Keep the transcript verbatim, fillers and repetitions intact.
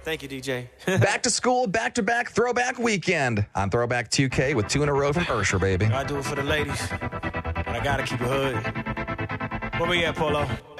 Thank you, D J. Back to school, back-to-back throwback weekend on Throwback two K with two in a row from Ursher, baby. I do it for the ladies, but I gotta keep it hood. Where we at, Polo?